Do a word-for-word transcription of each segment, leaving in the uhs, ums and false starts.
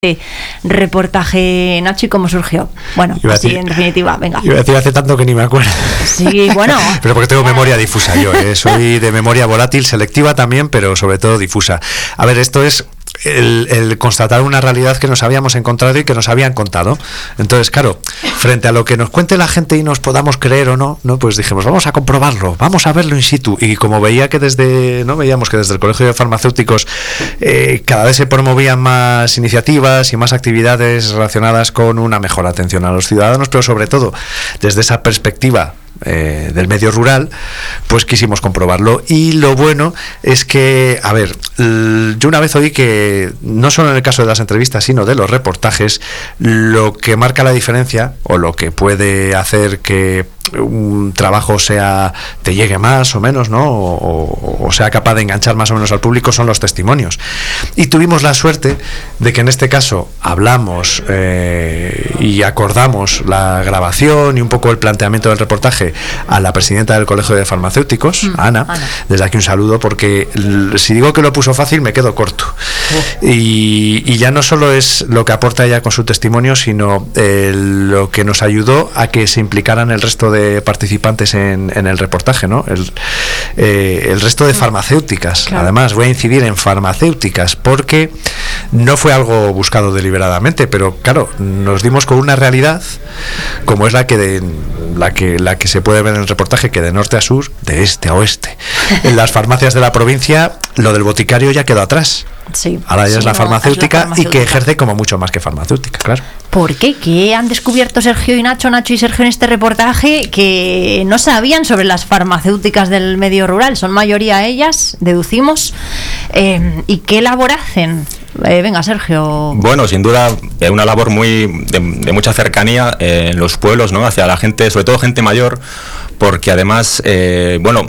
reportaje, Nacho, y cómo surgió. Bueno, así decir, en definitiva, venga. Iba a decir hace tanto que ni me acuerdo. Sí, bueno. Pero porque tengo memoria difusa yo, ¿eh? Soy de memoria volátil, selectiva también, pero sobre todo difusa. A ver, esto es el, el constatar una realidad que nos habíamos encontrado y que nos habían contado. Entonces, claro, frente a lo que nos cuente la gente y nos podamos creer o no, no, pues dijimos, vamos a comprobarlo, vamos a verlo in situ. Y como veía que desde, no veíamos que desde el Colegio de Farmacéuticos eh, cada vez se promovían más iniciativas y más actividades relacionadas con una mejor atención a los ciudadanos, pero sobre todo desde esa perspectiva Eh, del medio rural, pues quisimos comprobarlo. Y lo bueno es que, a ver, yo una vez oí que no solo en el caso de las entrevistas, sino de los reportajes, lo que marca la diferencia o lo que puede hacer que un trabajo sea te llegue más o menos, ¿no? O, o, o sea capaz de enganchar más o menos al público son los testimonios. Y tuvimos la suerte de que en este caso hablamos eh, y acordamos la grabación y un poco el planteamiento del reportaje a la presidenta del Colegio de Farmacéuticos, mm, Ana. Ana. Desde aquí un saludo, porque si digo que lo puso fácil me quedo corto. Oh. Y, y ya no solo es lo que aporta ella con su testimonio, sino eh, lo que nos ayudó a que se implicaran el resto de participantes en, en el reportaje, ¿no? El, eh, el resto de farmacéuticas. Claro. Además, voy a incidir en farmacéuticas porque no fue algo buscado deliberadamente, pero claro, nos dimos con una realidad como es la que de, la que la que se puede ver en el reportaje, que de norte a sur, de este a oeste, en las farmacias de la provincia, lo del boticario ya quedó atrás. Sí, ahora ya sí, es, la no, farmacéutica, es la farmacéutica y que ejerce como mucho más que farmacéutica, claro. ¿Por qué? ¿Qué han descubierto Sergio y Nacho, Nacho y Sergio en este reportaje que no sabían sobre las farmacéuticas del medio rural? Son mayoría ellas, deducimos. Eh, ¿Y qué labor hacen? Eh, venga, Sergio. Bueno, sin duda, eh, una labor muy de, de mucha cercanía eh, en los pueblos, ¿no? Hacia la gente, sobre todo gente mayor, porque además, eh, bueno,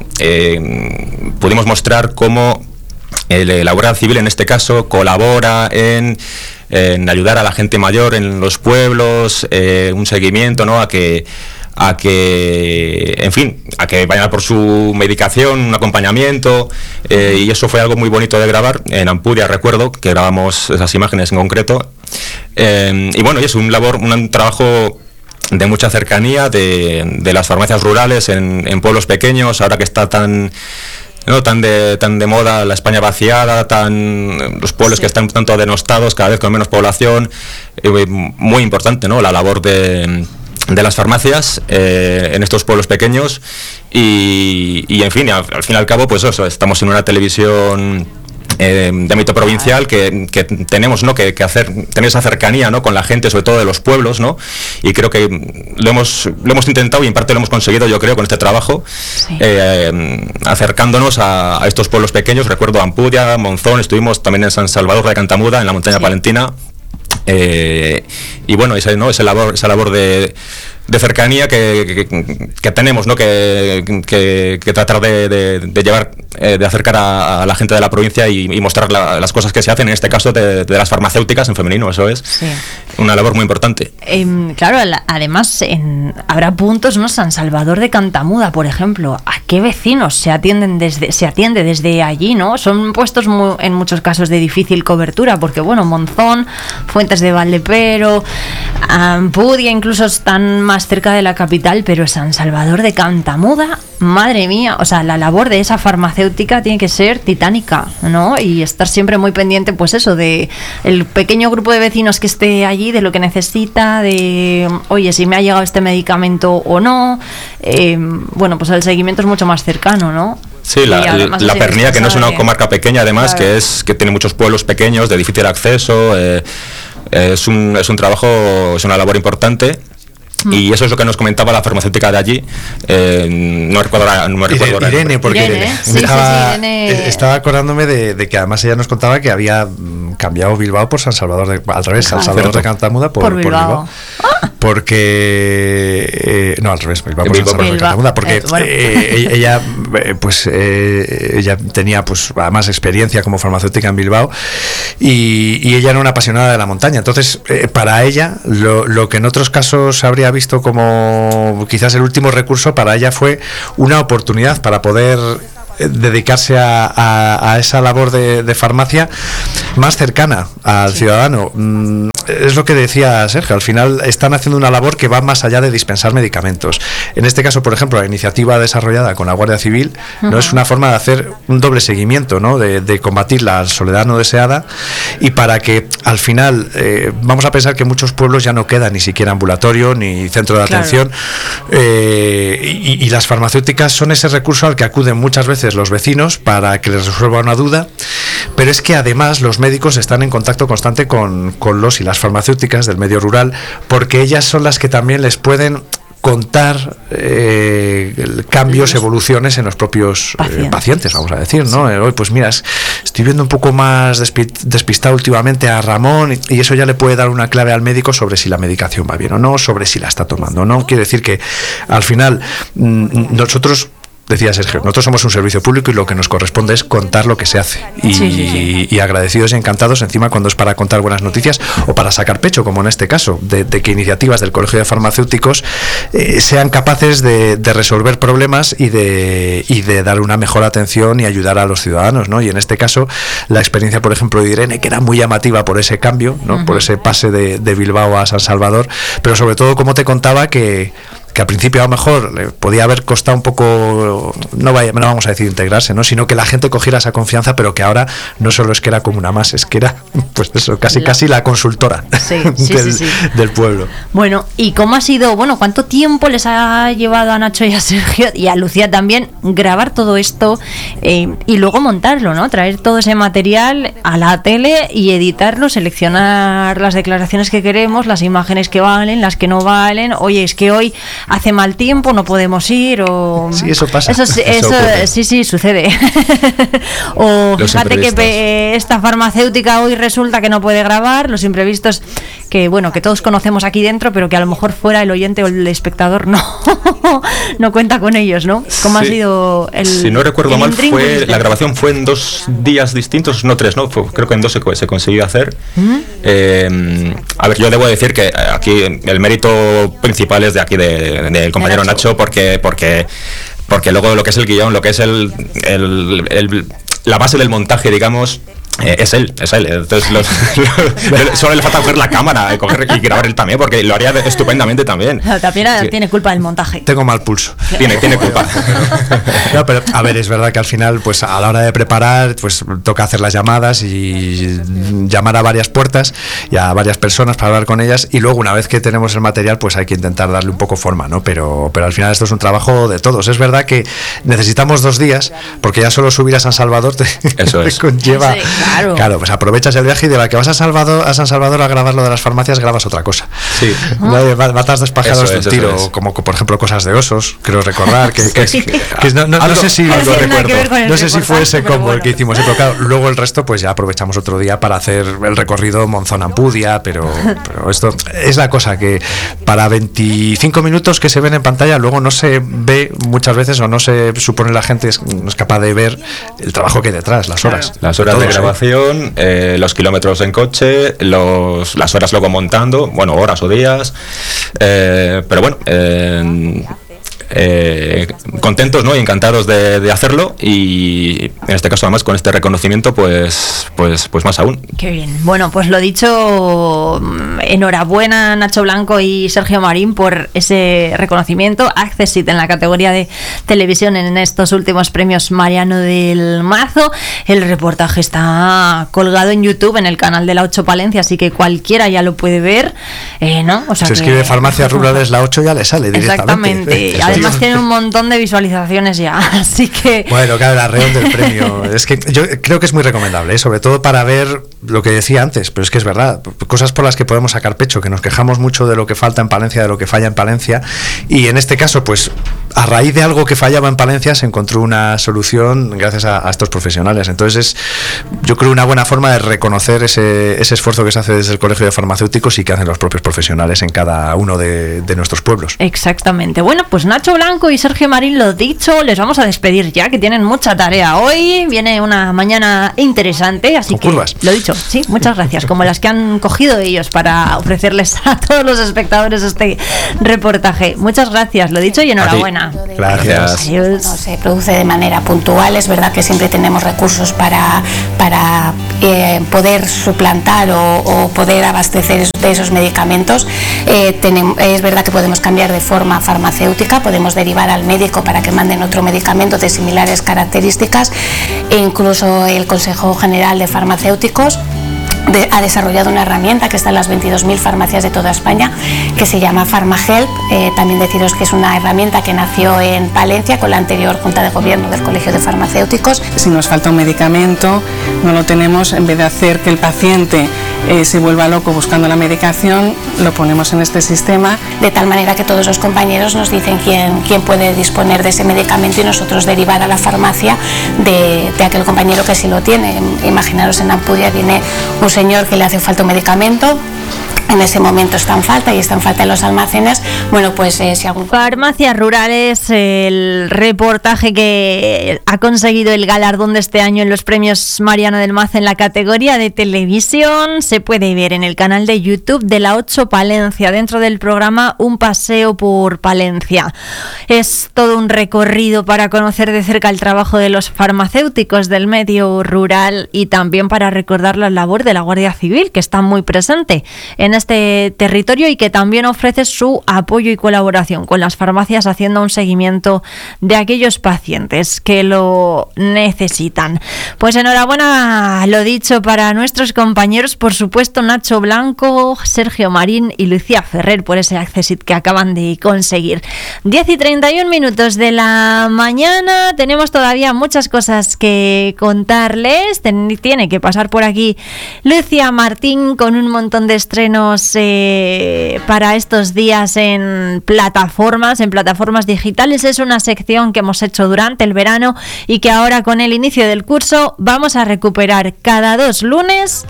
eh, pudimos mostrar cómo eh, la Guardia Civil, en este caso, colabora en, en ayudar a la gente mayor en los pueblos, eh, un seguimiento, ¿no? A que a que, en fin, a que vayan por su medicación, un acompañamiento, eh, y eso fue algo muy bonito de grabar. En Ampudia, recuerdo, que grabamos esas imágenes en concreto, eh, y bueno, y es un labor, un trabajo de mucha cercanía de, de las farmacias rurales en, en pueblos pequeños, ahora que está tan... ¿no? tan de tan de moda la España vaciada, tan los pueblos sí. que están tanto denostados, cada vez con menos población, eh, muy importante, ¿no? La labor de, de las farmacias eh, en estos pueblos pequeños y, y en fin, al, al fin y al cabo, pues eso, estamos en una televisión Eh, de ámbito provincial que, que tenemos, ¿no? que, que hacer tener esa cercanía, ¿no? con la gente, sobre todo de los pueblos, ¿no? Y creo que lo hemos lo hemos intentado y en parte lo hemos conseguido, yo creo, con este trabajo, sí. eh, acercándonos a, a estos pueblos pequeños. Recuerdo Ampudia, Monzón, estuvimos también en San Salvador de Cantamuda, en la montaña sí. palentina, eh, y bueno, esa, ¿no? esa labor esa labor de de cercanía que, que, que tenemos, ¿no? que, que, que tratar de, de, de llevar, eh, de acercar a, a la gente de la provincia y, y mostrar la, las cosas que se hacen, en este caso de, de las farmacéuticas en femenino, eso es sí. una labor muy importante. Eh, claro, además en, habrá puntos, ¿no? San Salvador de Cantamuda, por ejemplo, ¿a qué vecinos se atienden desde se atiende desde allí, ¿no? Son puestos muy, en muchos casos de difícil cobertura, porque bueno, Monzón, Fuentes de Valdepero, Ampudia incluso están más cerca de la capital, pero San Salvador de Cantamuda, madre mía, o sea, la labor de esa farmacéutica tiene que ser titánica, ¿no? Y estar siempre muy pendiente, pues eso, de el pequeño grupo de vecinos que esté allí, de lo que necesita, de, oye, si me ha llegado este medicamento o no, eh, bueno, pues el seguimiento es mucho más cercano, ¿no? Sí, la, la, la Pernía, que no es una comarca pequeña, además, claro. que es que tiene muchos pueblos pequeños de difícil acceso, eh, es un es un trabajo, es una labor importante. Y eso es lo que nos comentaba la farmacéutica de allí. Eh, no recuerdo, no me recuerdo Irene, porque Irene, Irene. Sí, estaba, sí, sí, Irene. estaba acordándome de, de que además ella nos contaba que había cambiado Bilbao por San Salvador de, al revés, San Salvador de Cantamuda por, por Bilbao, por Bilbao. Ah. porque eh, no al revés, Bilbao por San Salvador de Cantamuda, porque eh, bueno. eh, ella pues eh, ella tenía pues además experiencia como farmacéutica en Bilbao y, y ella era una apasionada de la montaña, entonces eh, para ella lo, lo que en otros casos habría visto como quizás el último recurso, para ella fue una oportunidad para poder dedicarse a, a, a esa labor de, de farmacia más cercana al sí. ciudadano. Mm, es lo que decía Sergio, al final están haciendo una labor que va más allá de dispensar medicamentos. En este caso, por ejemplo, la iniciativa desarrollada con la Guardia Civil uh-huh. no es una forma de hacer un doble seguimiento, ¿no? de, de combatir la soledad no deseada, y para que al final eh, vamos a pensar que en muchos pueblos ya no queda ni siquiera ambulatorio ni centro de claro. atención, eh, y, y las farmacéuticas son ese recurso al que acuden muchas veces los vecinos para que les resuelva una duda, pero es que además los médicos están en contacto constante con, con los y las farmacéuticas del medio rural, porque ellas son las que también les pueden contar eh, cambios, evoluciones en los propios pacientes, eh, pacientes vamos a decir, ¿no? Sí. Hoy, pues mira, estoy viendo un poco más despi- despistado últimamente a Ramón, y, y eso ya le puede dar una clave al médico sobre si la medicación va bien o no, sobre si la está tomando o no. Quiere decir que al final mm, nosotros, decía Sergio, nosotros somos un servicio público y lo que nos corresponde es contar lo que se hace. Y, sí, sí, sí. y agradecidos y encantados encima cuando es para contar buenas noticias o para sacar pecho, como en este caso, de, de que iniciativas del Colegio de Farmacéuticos eh, sean capaces de, de resolver problemas y de, y de dar una mejor atención y ayudar a los ciudadanos, ¿no? Y en este caso, la experiencia, por ejemplo, de Irene, que era muy llamativa por ese cambio, ¿no? Uh-huh. Por ese pase de, de Bilbao a San Salvador, pero sobre todo, como te contaba, que que al principio a lo mejor le podía haber costado un poco, no, vaya, no vamos a decir integrarse, ¿no? Sino que la gente cogiera esa confianza, pero que ahora no solo es que era como una más, es que era, pues eso, casi la, casi la consultora sí, sí, del, sí, sí. del pueblo. Bueno, ¿y cómo ha sido, bueno, cuánto tiempo les ha llevado a Nacho y a Sergio y a Lucía también grabar todo esto eh, y luego montarlo, ¿no? Traer todo ese material a la tele y editarlo, seleccionar las declaraciones que queremos, las imágenes que valen, las que no valen. Oye, es que hoy hace mal tiempo, no podemos ir, o... Sí, eso pasa. Eso, eso, eso sí, sí, sucede. O los fíjate que pe- esta farmacéutica hoy resulta que no puede grabar, los imprevistos que, bueno, que todos conocemos aquí dentro, pero que a lo mejor fuera el oyente o el espectador no no cuenta con ellos, ¿no? ¿Cómo sí. ha sido el Si no recuerdo mal, fue la grabación fue en dos días distintos, no tres, ¿no? Fue, creo que en dos se, se consiguió hacer. ¿Mm? Eh, a ver, yo debo decir que aquí el mérito principal es de aquí, de del compañero Nacho, porque porque porque luego lo que es el guión, lo que es el, el, el la base del montaje, digamos, eh, es él, es él. Entonces los, los, solo le falta coger la cámara y, coger, y grabar él también, porque lo haría estupendamente también. No, también sí. Tiene culpa del montaje. Tengo mal pulso. Tiene, tiene culpa. No, pero a ver, es verdad que al final, pues a la hora de preparar, pues toca hacer las llamadas y llamar a varias puertas y a varias personas para hablar con ellas, y luego una vez que tenemos el material, pues hay que intentar darle un poco forma, ¿no? Pero, pero al final esto es un trabajo de todos. Es verdad que necesitamos dos días, porque ya solo subir a San Salvador te, Eso es. te conlleva... Sí, claro. Claro, pues aprovechas el viaje y de la que vas a Salvador, a San Salvador a grabar lo de las farmacias, grabas otra cosa. Sí. Matas dos pájaros de un tiro, es. como por ejemplo cosas de osos, creo recordar que, que, sí. que, que no, no, no sé si algo recuerdo. No sé si fue ese combo bueno. el que hicimos, pero claro, luego el resto pues ya aprovechamos otro día para hacer el recorrido Monzón-Ampudia, pero, pero esto es la cosa, que para veinticinco minutos que se ven en pantalla luego no se ve muchas veces, o no se supone la gente es, no es capaz de ver el trabajo que hay detrás, las horas. Las horas de grabación, eh, los kilómetros en coche, los, las horas luego montando, bueno, horas o días, eh, pero bueno, eh, eh, contentos, ¿no? Y encantados de, de hacerlo, y en este caso además con este reconocimiento pues pues pues más aún. Qué bien. Bueno, pues lo dicho, enhorabuena Nacho Blanco y Sergio Marín por ese reconocimiento. Accessit en la categoría de televisión en estos últimos premios Mariano del Mazo. El reportaje está colgado en YouTube en el canal de La ocho Palencia, así que cualquiera ya lo puede ver, eh, ¿no? O sea, se que, escribe Farmacias Rurales La ocho, ya le sale exactamente. directamente. Además tiene un montón de visualizaciones ya, así que... Bueno, claro, el arreón del premio. Es que yo creo que es muy recomendable, ¿eh? Sobre todo para ver lo que decía antes, pero es que es verdad, cosas por las que podemos sacar pecho, que nos quejamos mucho de lo que falta en Palencia, de lo que falla en Palencia, y en este caso, pues a raíz de algo que fallaba en Palencia se encontró una solución gracias a, a estos profesionales. Entonces es, yo creo, una buena forma de reconocer ese, ese esfuerzo que se hace desde el Colegio de Farmacéuticos y que hacen los propios profesionales en cada uno de, de nuestros pueblos. Exactamente. Bueno, pues Nacho Blanco y Sergio Marín, lo dicho, les vamos a despedir ya, que tienen mucha tarea hoy. Viene una mañana interesante, así Con que curvas. Lo dicho, sí, muchas gracias, como las que han cogido ellos para ofrecerles a todos los espectadores este reportaje. Muchas gracias, lo dicho, y enhorabuena. enhorabuena. Gracias. Bueno, se produce de manera puntual, es verdad que siempre tenemos recursos para, para eh, poder suplantar o, o poder abastecer de esos medicamentos. Eh, tenemos, es verdad que podemos cambiar de forma farmacéutica, podemos derivar al médico para que manden otro medicamento de similares características, e incluso el Consejo General de Farmacéuticos De, ha desarrollado una herramienta que está en las veintidós mil farmacias de toda España, que se llama PharmaHelp. Eh, también deciros que es una herramienta que nació en Palencia con la anterior Junta de Gobierno del Colegio de Farmacéuticos. Si nos falta un medicamento, no lo tenemos, en vez de hacer que el paciente eh, se vuelva loco buscando la medicación, lo ponemos en este sistema. De tal manera que todos los compañeros nos dicen quién, quién puede disponer de ese medicamento y nosotros derivar a la farmacia de, de aquel compañero que sí lo tiene. Imaginaros, en Ampudia viene un señor que le hace falta un medicamento, en ese momento está en falta y está en falta en los almacenes. Bueno, pues eh, si algún... Farmacias Rurales, el reportaje que ha conseguido el galardón de este año en los premios Mariano del Maz en la categoría de televisión, se puede ver en el canal de YouTube de la ocho Palencia, dentro del programa Un Paseo por Palencia. Es todo un recorrido para conocer de cerca el trabajo de los farmacéuticos del medio rural y también para recordar la labor de la Guardia Civil, que está muy presente en este territorio y que también ofrece su apoyo y colaboración con las farmacias, haciendo un seguimiento de aquellos pacientes que lo necesitan. Pues enhorabuena, lo dicho, para nuestros compañeros, por supuesto, Nacho Blanco, Sergio Marín y Lucía Ferrer, por ese Accessit que acaban de conseguir. diez y treinta y un minutos de la mañana, tenemos todavía muchas cosas que contarles. Ten, tiene que pasar por aquí Lucía Martín con un montón de estrenos eh, para estos días en plataformas, en plataformas digitales. Es una sección que hemos hecho durante el verano y que ahora, con el inicio del curso, vamos a recuperar cada dos lunes.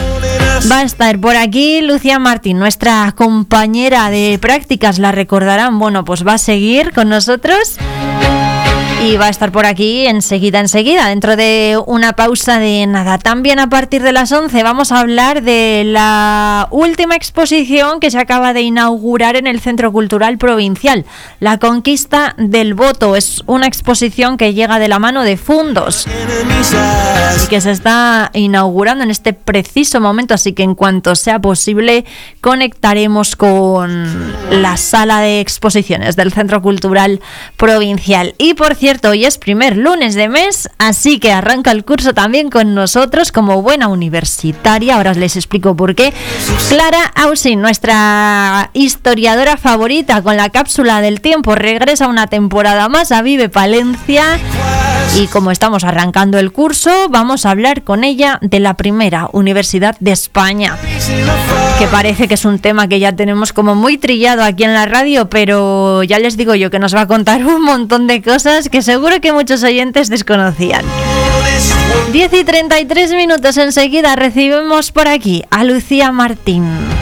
Va a estar por aquí Lucía Martín, nuestra compañera de prácticas, la recordarán. Bueno, pues va a seguir con nosotros y va a estar por aquí enseguida, enseguida, dentro de una pausa de nada. También a partir de las once vamos a hablar de la última exposición que se acaba de inaugurar en el Centro Cultural Provincial, La Conquista del Voto. Es una exposición que llega de la mano de Fundos y que se está inaugurando en este preciso momento, así que en cuanto sea posible conectaremos con la sala de exposiciones del Centro Cultural Provincial. Y por cierto, hoy es primer lunes de mes, así que arranca el curso también con nosotros como buena universitaria. Ahora os les explico por qué. Clara Ausín, nuestra historiadora favorita, con la cápsula del tiempo, regresa una temporada más a Vive Palencia. Y como estamos arrancando el curso, vamos a hablar con ella de la primera universidad de España, que parece que es un tema que ya tenemos como muy trillado aquí en la radio, pero ya les digo yo que nos va a contar un montón de cosas que seguro que muchos oyentes desconocían. diez y treinta y tres minutos, enseguida recibimos por aquí a Lucía Martín.